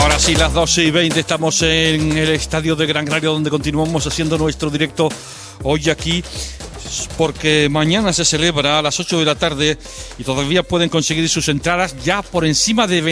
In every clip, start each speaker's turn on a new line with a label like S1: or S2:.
S1: Ahora sí, las 12:20, estamos en el estadio de Gran Canaria, donde continuamos haciendo nuestro directo hoy aquí, porque mañana se celebra a las 8 de la tarde y todavía pueden conseguir sus entradas. Ya por encima de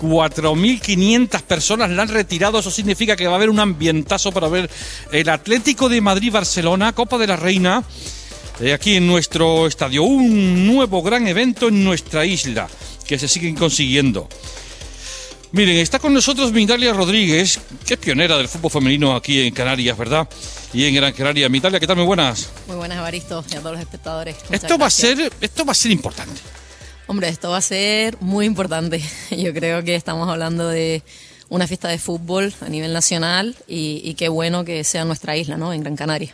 S1: 24.500 personas la han retirado. Eso significa que va a haber un ambientazo para ver el Atlético de Madrid-Barcelona, Copa de la Reina, aquí en nuestro estadio. Un nuevo gran evento en nuestra isla, que se siguen consiguiendo. Miren, está con nosotros Migdalia Rodríguez, que es pionera del fútbol femenino aquí en Canarias, ¿verdad? Y en Gran Canaria. Migdalia, ¿qué tal? Muy buenas.
S2: Muy buenas, Evaristo, y a todos los espectadores.
S1: Esto va a ser importante.
S2: Hombre, esto va a ser muy importante. Yo creo que estamos hablando de una fiesta de fútbol a nivel nacional y qué bueno que sea nuestra isla, ¿no? En Gran Canaria.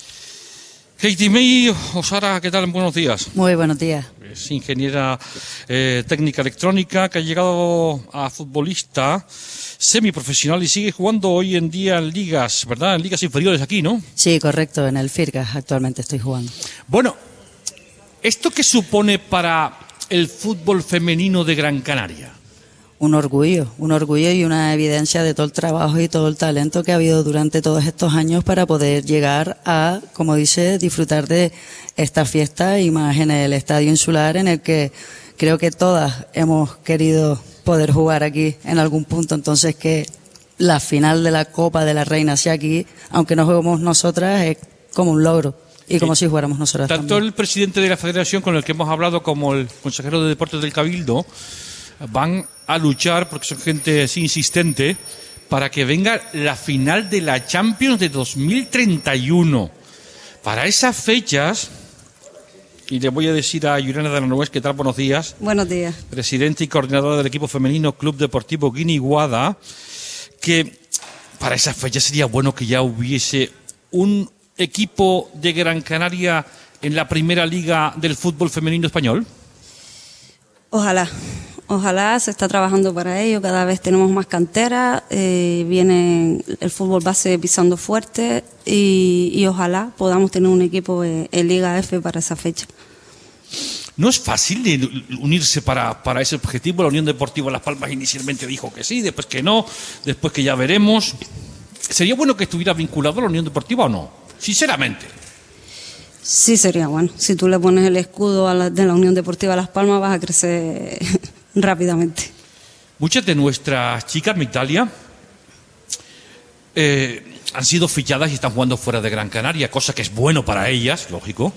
S1: Katie May Osara, ¿qué tal? Buenos días.
S3: Muy buenos días.
S1: Es ingeniera técnica electrónica que ha llegado a futbolista semiprofesional y sigue jugando hoy en día en ligas, ¿verdad? En ligas inferiores aquí, ¿no?
S3: Sí, correcto, en el Firgas actualmente estoy jugando.
S1: Bueno, ¿esto qué supone para el fútbol femenino de Gran Canaria?
S3: Un orgullo y una evidencia de todo el trabajo y todo el talento que ha habido durante todos estos años para poder llegar a, como dice, disfrutar de esta fiesta y más en el Estadio Insular, en el que creo que todas hemos querido poder jugar aquí en algún punto. Entonces que la final de la Copa de la Reina sea aquí, aunque no juguemos nosotras, es como un logro. Y sí, como si jugáramos nosotras
S1: tanto
S3: también.
S1: El presidente de la federación con el que hemos hablado como el consejero de Deportes del Cabildo van a luchar, porque son gente así insistente, para que venga la final de la Champions de 2031. Para esas fechas, y le voy a decir a Yurena de la Nuez, ¿qué tal? Buenos días.
S4: Buenos días.
S1: Presidenta y coordinadora del equipo femenino Club Deportivo Guiniguada, que para esas fechas sería bueno que ya hubiese un equipo de Gran Canaria en la primera liga del fútbol femenino español.
S4: Ojalá, se está trabajando para ello, cada vez tenemos más cantera, viene el fútbol base pisando fuerte y ojalá podamos tener un equipo en Liga F para esa fecha.
S1: No es fácil de unirse para ese objetivo. La Unión Deportiva Las Palmas inicialmente dijo que sí, después que no, después que ya veremos. ¿Sería bueno que estuviera vinculado a la Unión Deportiva o no? Sinceramente.
S4: Sí, sería bueno. Si tú le pones el escudo de la Unión Deportiva Las Palmas vas a crecer rápidamente.
S1: Muchas de nuestras chicas, Migdalia, han sido fichadas y están jugando fuera de Gran Canaria, cosa que es bueno para ellas, lógico,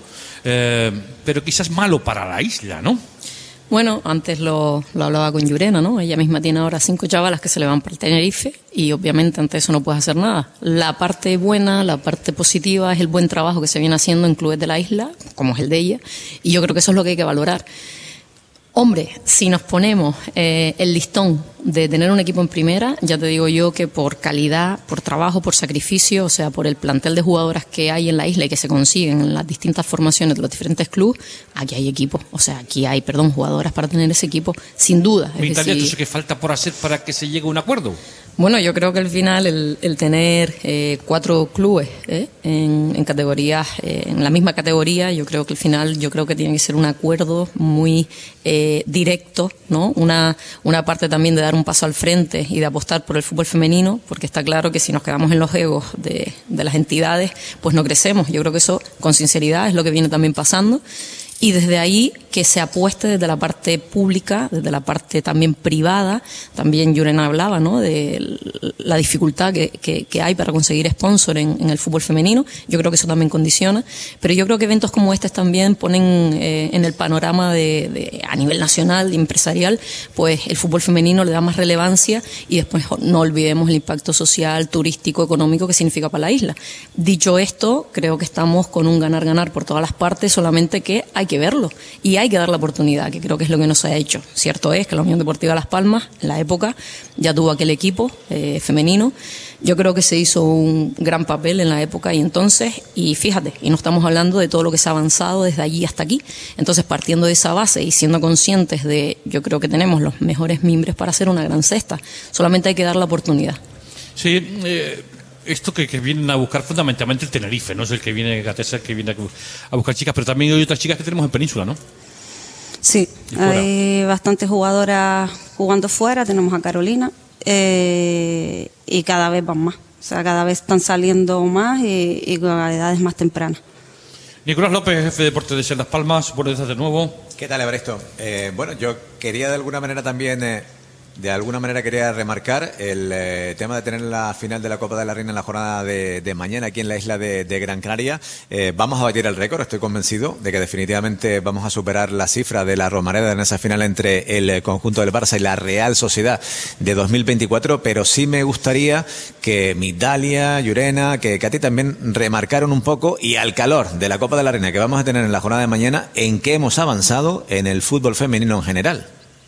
S1: pero quizás malo para la isla, ¿no?
S2: Bueno, antes lo hablaba con Yurena, ¿no? Ella misma tiene ahora 5 chavalas que se le van para el Tenerife y obviamente ante eso no puedes hacer nada. La parte buena, la parte positiva es el buen trabajo que se viene haciendo en clubes de la isla, como es el de ella, y yo creo que eso es lo que hay que valorar. Hombre, si nos ponemos el listón de tener un equipo en primera, ya te digo yo que por calidad, por trabajo, por sacrificio, o sea, por el plantel de jugadoras que hay en la isla y que se consiguen en las distintas formaciones de los diferentes clubes, aquí hay equipo, o sea, aquí hay, jugadoras para tener ese equipo, sin duda.
S1: Migdalia, ¿entonces qué falta por hacer para que se llegue a un acuerdo?
S2: Bueno, yo creo que al final el tener 4 clubes en categorías, en la misma categoría, yo creo que al final tiene que ser un acuerdo muy directo, ¿no? Una parte también de dar un paso al frente y de apostar por el fútbol femenino, porque está claro que si nos quedamos en los egos de las entidades, pues no crecemos. Yo creo que eso, con sinceridad, es lo que viene también pasando. Y desde ahí que se apueste desde la parte pública, desde la parte también privada. También Yurena hablaba, ¿no?, de la dificultad que hay para conseguir sponsor en el fútbol femenino. Yo creo que eso también condiciona. Pero yo creo que eventos como este también ponen en el panorama a nivel nacional, empresarial, pues el fútbol femenino le da más relevancia y después no olvidemos el impacto social, turístico, económico que significa para la isla. Dicho esto, creo que estamos con un ganar-ganar por todas las partes, solamente que hay que verlo y hay que dar la oportunidad, que creo que es lo que no se ha hecho. Cierto es que la Unión Deportiva Las Palmas, en la época, ya tuvo aquel equipo femenino. Yo creo que se hizo un gran papel en la época y entonces, y fíjate, y no estamos hablando de todo lo que se ha avanzado desde allí hasta aquí. Entonces, partiendo de esa base y siendo conscientes de, yo creo que tenemos los mejores mimbres para hacer una gran cesta. Solamente hay que dar la oportunidad.
S1: Sí, esto que vienen a buscar fundamentalmente el Tenerife, no es el que viene Gatesa, el que viene a buscar chicas, pero también hay otras chicas que tenemos en Península, ¿no?
S4: Sí, hay bastantes jugadoras jugando fuera. Tenemos a Carolina, y cada vez van más. O sea, cada vez están saliendo más y con edades más tempranas.
S1: Nicolás López, jefe de deporte de Las Palmas, buenos días de nuevo.
S5: ¿Qué tal, Evaristo? Bueno, yo quería de alguna manera también, quería remarcar el tema de tener la final de la Copa de la Reina en la jornada de mañana aquí en la isla de Gran Canaria. Vamos a batir el récord, estoy convencido de que definitivamente vamos a superar la cifra de la Romareda en esa final entre el conjunto del Barça y la Real Sociedad de 2024, pero sí me gustaría que Migdalia, Llurena, que a ti también remarcaron un poco, y al calor de la Copa de la Reina que vamos a tener en la jornada de mañana, en qué hemos avanzado en el fútbol femenino en general.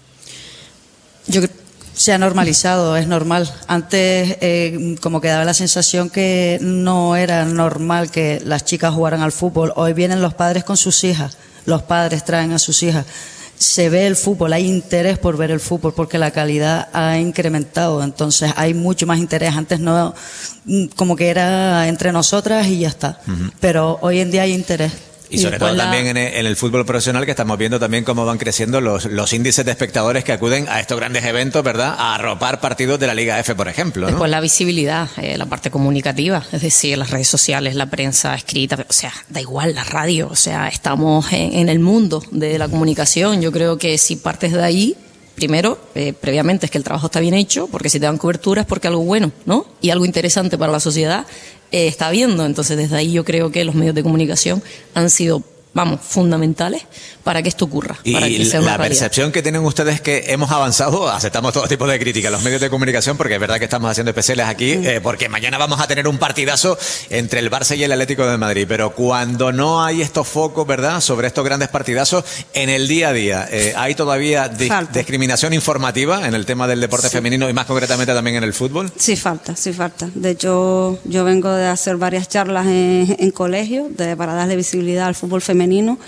S3: Yo creo que se ha normalizado, es normal. Antes como que daba la sensación que no era normal que las chicas jugaran al fútbol. Hoy vienen los padres con sus hijas, los padres traen a sus hijas. Se ve el fútbol, hay interés por ver el fútbol porque la calidad ha incrementado, entonces hay mucho más interés. Antes no, como que era entre nosotras y ya está, pero hoy en día hay interés.
S5: Y sobre todo también en el fútbol profesional, que estamos viendo también cómo van creciendo los índices de espectadores que acuden a estos grandes eventos, ¿verdad? A arropar partidos de la Liga F, por ejemplo, ¿no?
S2: Después la visibilidad, la parte comunicativa, es decir, las redes sociales, la prensa escrita, o sea, da igual, la radio, o sea, estamos en el mundo de la comunicación. Yo creo que si partes de ahí, primero, previamente, es que el trabajo está bien hecho, porque si te dan cobertura es porque algo bueno, ¿no? Y algo interesante para la sociedad está habiendo. Entonces, desde ahí yo creo que los medios de comunicación han sido, fundamentales para que esto ocurra.
S5: Y
S2: para que sea una
S5: la
S2: realidad.
S5: percepción que tienen ustedes que hemos avanzado, aceptamos todo tipo de críticas, los medios de comunicación, porque es verdad que estamos haciendo especiales aquí, porque mañana vamos a tener un partidazo entre el Barça y el Atlético de Madrid, pero cuando no hay estos focos, ¿verdad?, sobre estos grandes partidazos, en el día a día, ¿hay todavía discriminación informativa en el tema del deporte femenino y más concretamente también en el fútbol?
S4: Sí falta. De hecho, yo vengo de hacer varias charlas en colegios para darle visibilidad al fútbol femenino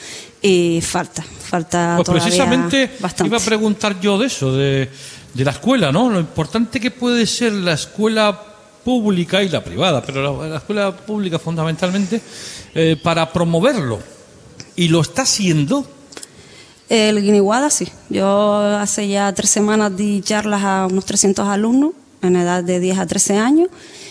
S4: y falta
S1: pues
S4: todavía
S1: precisamente
S4: bastante.
S1: Iba a preguntar yo de eso, de la escuela, ¿no? Lo importante que puede ser la escuela pública y la privada, pero la escuela pública fundamentalmente, para promoverlo. ¿Y lo está haciendo?
S4: El Guiniguada sí. Yo hace ya 3 semanas di charlas a unos 300 alumnos en edad de 10 a 13 años.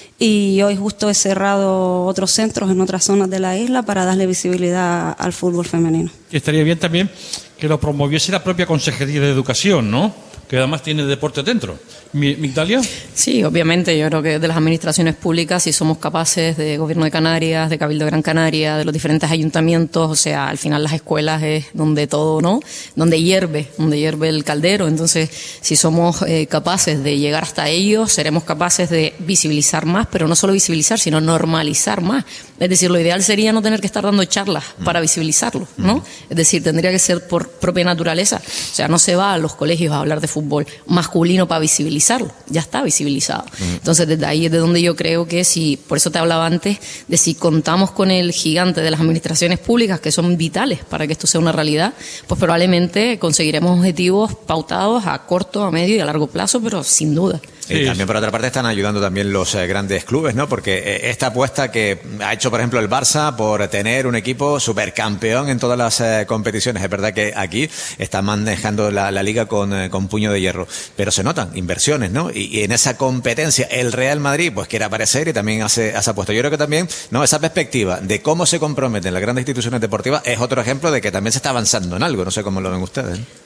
S4: Y hoy justo he cerrado otros centros en otras zonas de la isla para darle visibilidad al fútbol femenino.
S1: Y estaría bien también que lo promoviese la propia Consejería de Educación, ¿no? Que además tiene deporte dentro. ¿Migdalia?
S2: Sí, obviamente, yo creo que de las administraciones públicas, si somos capaces, de Gobierno de Canarias, de Cabildo de Gran Canaria, de los diferentes ayuntamientos, o sea, al final las escuelas es donde todo, ¿no? Donde hierve el caldero. Entonces, si somos capaces de llegar hasta ellos, seremos capaces de visibilizar más, pero no solo visibilizar, sino normalizar más. Es decir, lo ideal sería no tener que estar dando charlas para visibilizarlo, ¿no? Es decir, tendría que ser por propia naturaleza. O sea, no se va a los colegios a hablar de fútbol masculino para visibilizarlo, ya está visibilizado. Entonces, desde ahí es de donde yo creo que si, por eso te hablaba antes, de si contamos con el gigante de las administraciones públicas, que son vitales para que esto sea una realidad, pues probablemente conseguiremos objetivos pautados a corto, a medio y a largo plazo, pero sin duda.
S5: Y también, por otra parte, están ayudando también los grandes clubes, ¿no? Porque esta apuesta que ha hecho, por ejemplo, el Barça por tener un equipo supercampeón en todas las competiciones. Es verdad que aquí están manejando la liga con puño de hierro. Pero se notan inversiones, ¿no? Y en esa competencia, el Real Madrid, pues quiere aparecer y también hace apuesta. Yo creo que también, ¿no?, esa perspectiva de cómo se comprometen las grandes instituciones deportivas es otro ejemplo de que también se está avanzando en algo. No sé cómo lo ven ustedes, ¿no?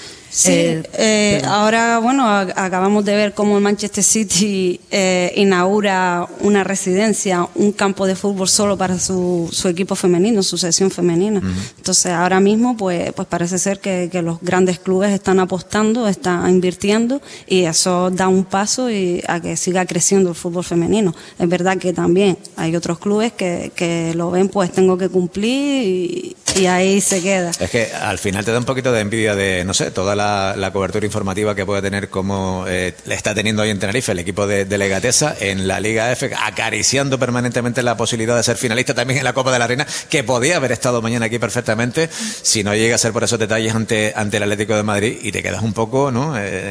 S4: Sí, ahora, acabamos de ver cómo el Manchester City inaugura una residencia, un campo de fútbol solo para su equipo femenino, su sección femenina. Entonces, ahora mismo, pues parece ser que los grandes clubes están apostando, están invirtiendo, y eso da un paso a que siga creciendo el fútbol femenino. Es verdad que también hay otros clubes que lo ven, pues tengo que cumplir y ahí se queda.
S5: Es que al final te da un poquito de envidia de, no sé, toda la cobertura informativa que puede tener, como le está teniendo hoy en Tenerife el equipo de Legatesa en la Liga F, acariciando permanentemente la posibilidad de ser finalista también en la Copa de la Reina, que podía haber estado mañana aquí perfectamente si no llega a ser por esos detalles ante el Atlético de Madrid, y te quedas un poco, ¿no?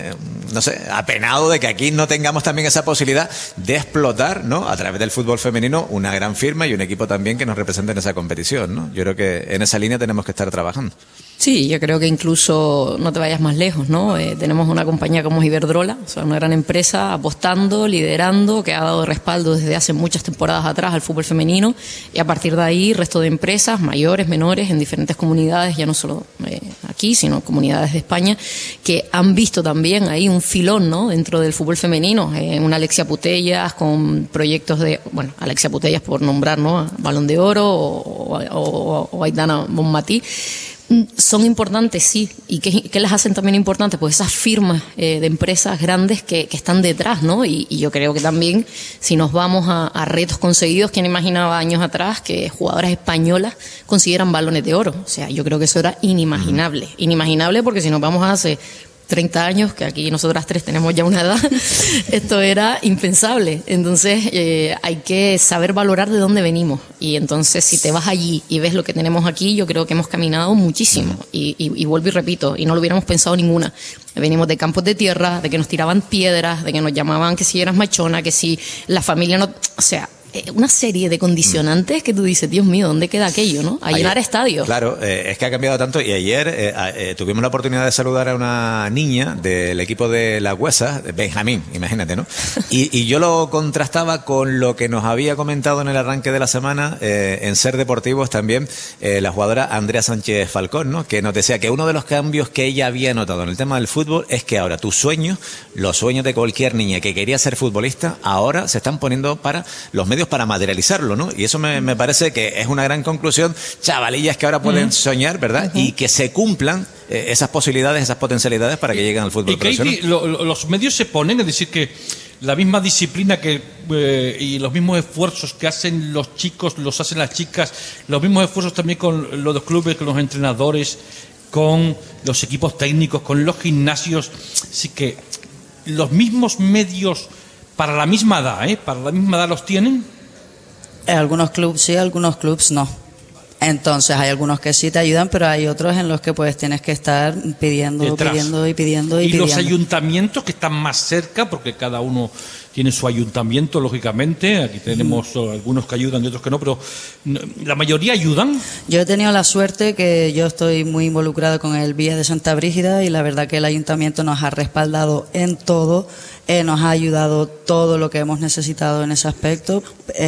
S5: No sé, apenado de que aquí no tengamos también esa posibilidad de explotar, ¿no?, a través del fútbol femenino, una gran firma y un equipo también que nos represente en esa competición, ¿no? Yo creo que en esa línea tenemos que estar trabajando.
S2: Sí, yo creo que incluso no te vayas más lejos, ¿no? Tenemos una compañía como Iberdrola, o sea, una gran empresa apostando, liderando, que ha dado respaldo desde hace muchas temporadas atrás al fútbol femenino, y a partir de ahí resto de empresas, mayores, menores, en diferentes comunidades, ya no solo aquí, sino comunidades de España, que han visto también ahí un filón, ¿no?, dentro del fútbol femenino. Una Alexia Putellas con proyectos de, bueno, Alexia Putellas por nombrar, ¿no?, Balón de Oro o Aitana Bonmatí. Son importantes, sí. ¿Y qué las hacen también importantes? Pues esas firmas de empresas grandes que están detrás, ¿no? Y yo creo que también, si nos vamos a retos conseguidos, ¿quién imaginaba años atrás que jugadoras españolas consiguieran balones de oro? O sea, yo creo que eso era inimaginable. Inimaginable, porque si nos vamos a hace 30 años, que aquí nosotras tres tenemos ya una edad, esto era impensable. Entonces hay que saber valorar de dónde venimos, y entonces si te vas allí y ves lo que tenemos aquí, yo creo que hemos caminado muchísimo, y vuelvo y repito, y no lo hubiéramos pensado ninguna. Venimos de campos de tierra, de que nos tiraban piedras, de que nos llamaban que si eras machona, que si la familia no, o sea, una serie de condicionantes que tú dices, Dios mío, ¿dónde queda aquello, no? A llenar estadios.
S5: Claro, es que ha cambiado tanto, y ayer tuvimos la oportunidad de saludar a una niña del equipo de Las Huesas, Benjamín, imagínate, ¿no? Y yo lo contrastaba con lo que nos había comentado en el arranque de la semana, en Ser Deportivos también, la jugadora Andrea Sánchez Falcón, ¿no?, que nos decía que uno de los cambios que ella había notado en el tema del fútbol es que ahora tus sueños, los sueños de cualquier niña que quería ser futbolista, ahora se están poniendo para los medios para materializarlo, ¿no? Y eso me parece que es una gran conclusión. Chavalillas que ahora pueden soñar, ¿verdad? Y que se cumplan esas posibilidades, esas potencialidades para que lleguen al fútbol profesional.
S1: Y los medios se ponen, es decir, que la misma disciplina y los mismos esfuerzos que hacen los chicos, los hacen las chicas, los mismos esfuerzos también con los clubes, con los entrenadores, con los equipos técnicos, con los gimnasios. Así que los mismos medios para la misma edad, los tienen.
S3: Algunos clubes sí, algunos clubes no. Entonces hay algunos que sí te ayudan, pero hay otros en los que pues tienes que estar pidiendo. Y
S1: los ayuntamientos que están más cerca, porque cada uno tiene su ayuntamiento, lógicamente. Aquí tenemos algunos que ayudan y otros que no, pero ¿la mayoría ayudan?
S3: Yo he tenido la suerte que yo estoy muy involucrado con el Villa de Santa Brígida, y la verdad que el ayuntamiento nos ha respaldado en todo, nos ha ayudado todo lo que hemos necesitado en ese aspecto.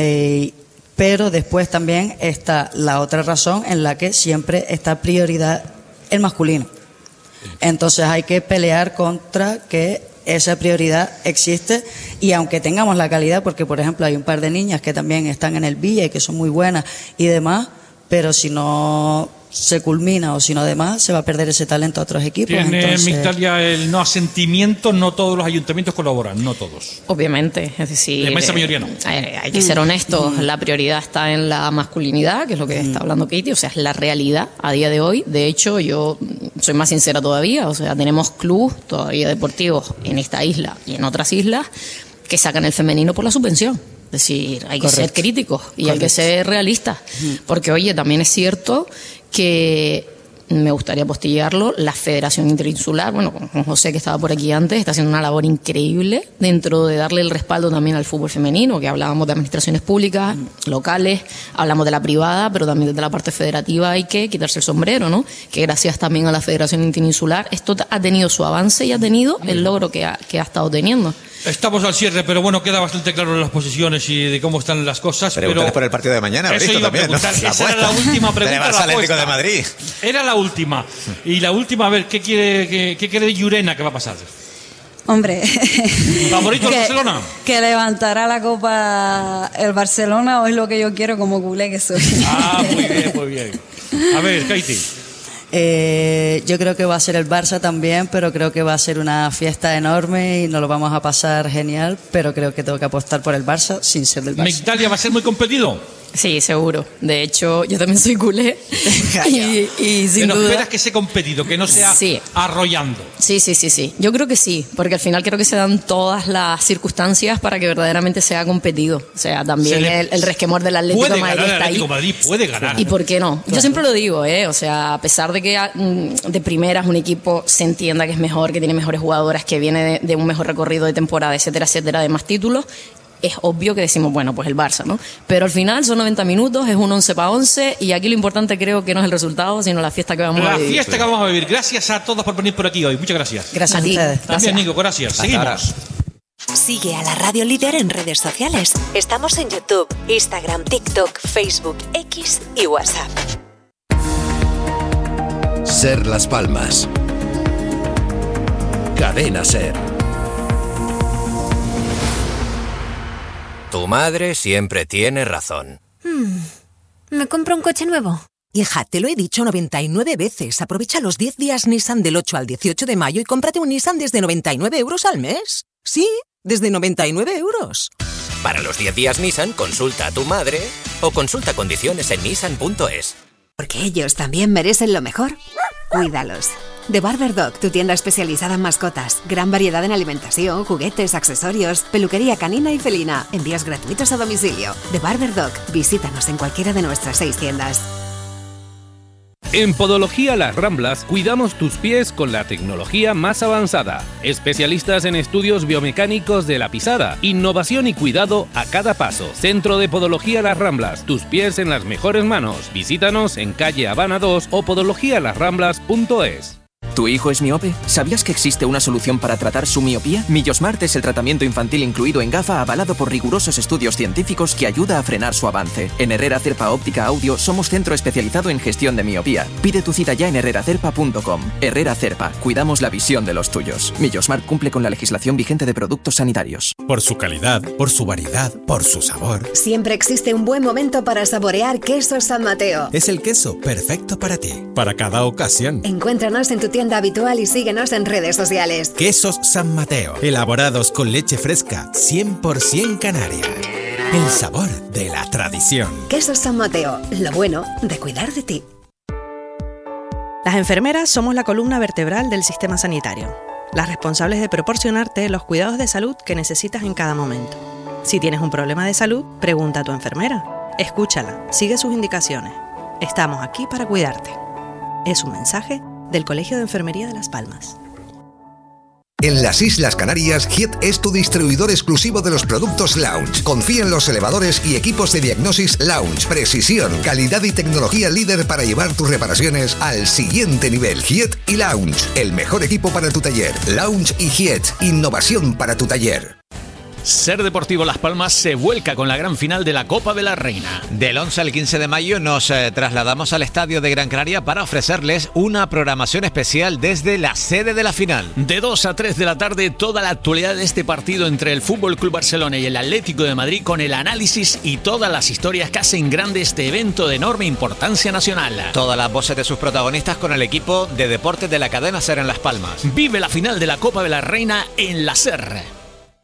S3: Pero después también está la otra razón en la que siempre está prioridad el masculino. Entonces hay que pelear contra que esa prioridad existe, y aunque tengamos la calidad, porque por ejemplo hay un par de niñas que también están en el Villa y que son muy buenas y demás, pero si no se culmina o si no demás, se va a perder ese talento a otros equipos.
S1: Tiene Migdalia el no asentimiento, no todos los ayuntamientos colaboran, no todos.
S2: Obviamente, es decir,
S1: la inmensa mayoría no.
S2: Hay que ser honestos, la prioridad está en la masculinidad, que es lo que está hablando Katie, o sea, es la realidad a día de hoy. De hecho, yo soy más sincera todavía, o sea, tenemos clubes todavía deportivos en esta isla y en otras islas que sacan el femenino por la subvención. Es decir, hay que ser críticos y hay que ser realistas, porque oye, también es cierto que me gustaría postillarlo, la Federación Interinsular, bueno, con José, que estaba por aquí antes, está haciendo una labor increíble dentro de darle el respaldo también al fútbol femenino, que hablábamos de administraciones públicas, locales, hablamos de la privada, pero también desde la parte federativa hay que quitarse el sombrero, ¿no? Que gracias también a la Federación Interinsular esto ha tenido su avance y ha tenido el logro que ha estado teniendo.
S1: Estamos al cierre, pero bueno, queda bastante claro las posiciones y de cómo están las cosas.
S5: Pregúntales por el partido de mañana,
S1: eso iba
S5: también,
S1: a preguntar,
S5: ¿no?
S1: Esa era la última pregunta.
S5: Del Atlético de Madrid.
S1: Era la última. Y la última, a ver, ¿qué quiere Llurena que va a pasar?
S4: Hombre,
S1: ¿Favorito el Barcelona?
S4: Que levantará la copa el Barcelona, o es lo que yo quiero como culé que soy.
S1: Ah, muy bien, muy bien. A ver, Katie.
S3: Yo creo que va a ser el Barça también, pero creo que va a ser una fiesta enorme y nos lo vamos a pasar genial, pero creo que tengo que apostar por el Barça sin ser del Barça.
S1: ¿Migdalia va a ser muy competido?
S2: Sí, seguro. De hecho, yo también soy culé. y sin duda...
S1: esperas que sea competido, que no sea arrollando.
S2: Sí. Yo creo que sí, porque al final creo que se dan todas las circunstancias para que verdaderamente sea competido. O sea, también el resquemor del Atlético de Madrid está ahí.
S1: Madrid puede ganar.
S2: ¿Y por qué no? Yo siempre lo digo, o sea, a pesar de que de primeras un equipo se entienda que es mejor, que tiene mejores jugadoras, que viene de un mejor recorrido de temporada, etcétera, etcétera, de más títulos, es obvio que decimos, bueno, pues el Barça, ¿no? Pero al final son 90 minutos, es un 11 para 11 y aquí lo importante creo que no es el resultado, sino la fiesta que vamos a vivir.
S1: La fiesta que vamos a vivir. Gracias a todos por venir por aquí hoy. Muchas gracias.
S3: Gracias a ti.
S1: También, Nico, gracias. Seguimos.
S6: Sigue a la Radio Líder en redes sociales. Estamos en YouTube, Instagram, TikTok, Facebook, X y WhatsApp.
S7: Ser Las Palmas. Cadena Ser.
S8: Tu madre siempre tiene razón.
S9: ¿Me compro un coche nuevo?
S6: Hija, te lo he dicho 99 veces. Aprovecha los 10 días Nissan del 8 al 18 de mayo y cómprate un Nissan desde 99 euros al mes. Sí, desde 99 euros.
S8: Para los 10 días Nissan, consulta a tu madre o consulta condiciones en nissan.es.
S9: Porque ellos también merecen lo mejor. Cuídalos. The Barber Dog, tu tienda especializada en mascotas. Gran variedad en alimentación, juguetes, accesorios, peluquería canina y felina. Envíos gratuitos a domicilio. The Barber Dog. Visítanos en cualquiera de nuestras 6 tiendas.
S10: En Podología Las Ramblas cuidamos tus pies con la tecnología más avanzada. Especialistas en estudios biomecánicos de la pisada, innovación y cuidado a cada paso. Centro de Podología Las Ramblas, tus pies en las mejores manos. Visítanos en calle Habana 2 o podologialasramblas.es.
S11: ¿Tu hijo es miope? ¿Sabías que existe una solución para tratar su miopía? Millosmart es el tratamiento infantil incluido en gafa avalado por rigurosos estudios científicos que ayuda a frenar su avance. En Herrera Cerpa Óptica Audio somos centro especializado en gestión de miopía. Pide tu cita ya en herreracerpa.com. Herrera Cerpa, cuidamos la visión de los tuyos. Millosmart cumple con la legislación vigente de productos sanitarios.
S12: Por su calidad, por su variedad, por su sabor.
S9: Siempre existe un buen momento para saborear Quesos San Mateo.
S12: Es el queso perfecto para ti, para cada ocasión.
S9: Encuéntranos en tu tienda habitual y síguenos en redes sociales.
S12: Quesos San Mateo, elaborados con leche fresca, 100% canaria. El sabor de la tradición.
S9: Quesos San Mateo, lo bueno de cuidar de ti.
S13: Las enfermeras somos la columna vertebral del sistema sanitario, las responsables de proporcionarte los cuidados de salud que necesitas en cada momento. Si tienes un problema de salud, pregunta a tu enfermera. Escúchala, sigue sus indicaciones. Estamos aquí para cuidarte. Es un mensaje del Colegio de Enfermería de Las Palmas.
S7: En las Islas Canarias, Hiet es tu distribuidor exclusivo de los productos Lounge. Confía en los elevadores y equipos de diagnosis Lounge. Precisión, calidad y tecnología líder para llevar tus reparaciones al siguiente nivel. Hiet y Lounge, el mejor equipo para tu taller. Lounge y Hiet, innovación para tu taller.
S14: Ser Deportivo Las Palmas se vuelca con la gran final de la Copa de la Reina.
S5: Del 11 al 15 de mayo nos trasladamos al estadio de Gran Canaria para ofrecerles una programación especial desde la sede de la final.
S14: De 2 a 3 de la tarde, toda la actualidad de este partido entre el FC Barcelona y el Atlético de Madrid, con el análisis y todas las historias que hacen grande este evento de enorme importancia nacional.
S5: Todas las voces de sus protagonistas con el equipo de deportes de la cadena SER en Las Palmas.
S14: Vive la final de la Copa de la Reina en la SER.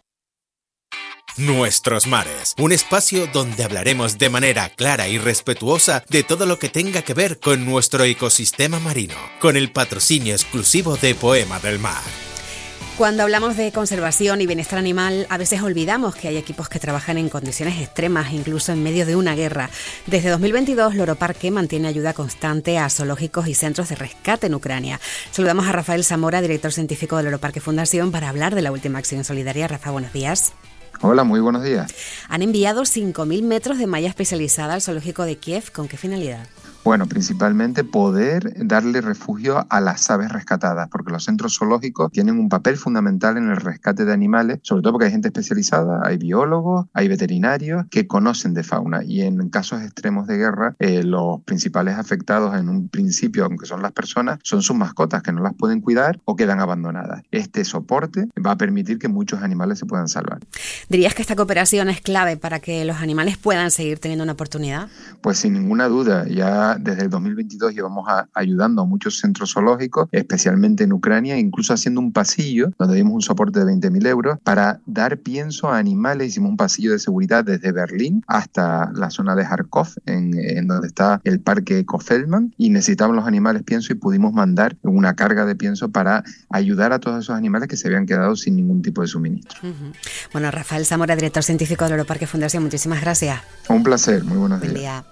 S12: Nuestros mares, un espacio donde hablaremos de manera clara y respetuosa de todo lo que tenga que ver con nuestro ecosistema marino, con el patrocinio exclusivo de Poema del Mar.
S9: Cuando hablamos de conservación y bienestar animal, a veces olvidamos que hay equipos que trabajan en condiciones extremas, incluso en medio de una guerra. Desde 2022, Loro Parque mantiene ayuda constante a zoológicos y centros de rescate en Ucrania. Saludamos a Rafael Zamora, director científico de Loro Parque Fundación, para hablar de la última acción solidaria. Rafa, buenos días.
S15: Hola, muy buenos días.
S9: Han enviado 5.000 metros de malla especializada al zoológico de Kiev. ¿Con qué finalidad?
S15: Bueno, principalmente poder darle refugio a las aves rescatadas, porque los centros zoológicos tienen un papel fundamental en el rescate de animales, sobre todo porque hay gente especializada, hay biólogos, hay veterinarios que conocen de fauna, y en casos extremos de guerra, los principales afectados en un principio, aunque son las personas, son sus mascotas, que no las pueden cuidar o quedan abandonadas. Este soporte va a permitir que muchos animales se puedan salvar.
S9: ¿Dirías que esta cooperación es clave para que los animales puedan seguir teniendo una oportunidad?
S15: Pues sin ninguna duda, ya desde el 2022 llevamos ayudando a muchos centros zoológicos, especialmente en Ucrania, incluso haciendo un pasillo donde dimos un soporte de 20.000 euros para dar pienso a animales. Hicimos un pasillo de seguridad desde Berlín hasta la zona de Kharkov, en donde está el parque Eco-Feldman, y necesitaban los animales pienso y pudimos mandar una carga de pienso para ayudar a todos esos animales que se habían quedado sin ningún tipo de suministro.
S9: Bueno, Rafael Zamora, director científico de Loro Parque Fundación, muchísimas gracias.
S15: Un placer, muy buenos días.
S9: Buen día.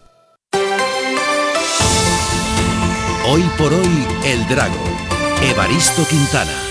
S7: Hoy por hoy, El Drago. Evaristo Quintana.